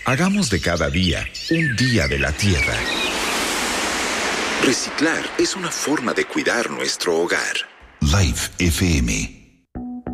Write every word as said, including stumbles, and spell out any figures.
Hagamos de cada día un día de la tierra. Reciclar es una forma de cuidar nuestro hogar. Life F M.